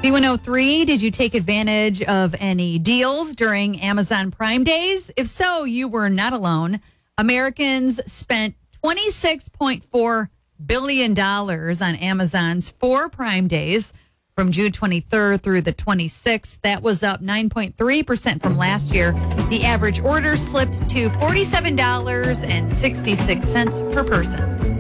B103, did you take advantage of any deals during Amazon Prime Days? If so, you were not alone. Americans spent $26.4 billion on Amazon's 4 Prime Days from June 23rd through the 26th. That was up 9.3% from last year. The average order slipped to $47.66 per person.